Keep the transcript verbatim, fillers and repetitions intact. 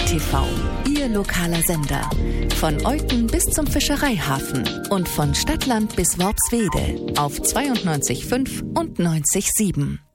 T V, Ihr lokaler Sender. Von Euten bis zum Fischereihafen und von Stadtland bis Worpswede auf zweiundneunzig Komma fünf und neunzig Komma sieben.